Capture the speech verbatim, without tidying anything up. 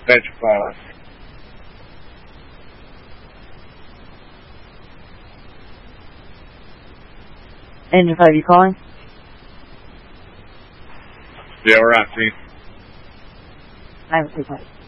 Metro five. Engine five, you calling? Yeah, we're on scene. I have a two point.